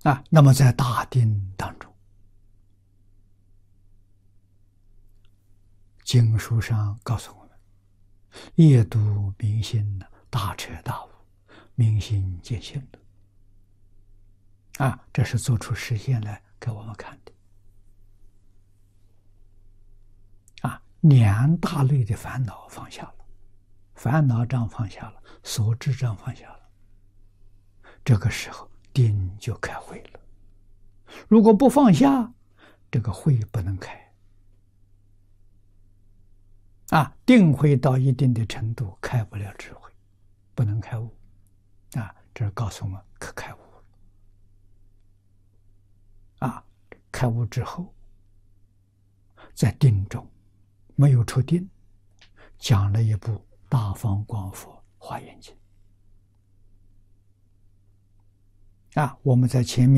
那么在大定当中，经书上告诉我们：夜读明心，大彻大悟，明心见性的。这是做出实现来给我们看的。两大类的烦恼放下了，烦恼障放下了，所知障放下了，这个时候定就开慧了。如果不放下，这个慧不能开。定慧到一定的程度，开不了智慧，不能开悟。这是告诉我们可开悟了。开悟之后，在定中没有出定，讲了一部《大方广佛华严经》。我们在前面